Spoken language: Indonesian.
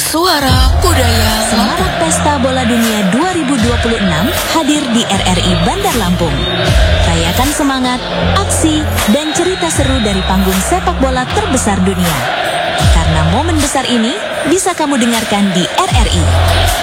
Suara Budaya Semarak Pesta Bola Dunia 2026 hadir di RRI Bandar Lampung. Rayakan semangat, aksi, dan cerita seru dari panggung sepak bola terbesar dunia. Karena momen besar ini bisa kamu dengarkan di RRI.